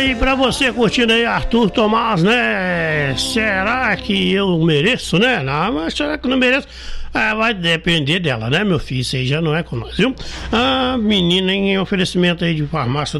Aí pra você curtindo aí, Arthur Tomás, né? Será que eu mereço, né? Não, mas será que eu não mereço? Vai depender dela, né, meu filho? Isso aí já não é com nós, viu? A menina em oferecimento aí de farmácia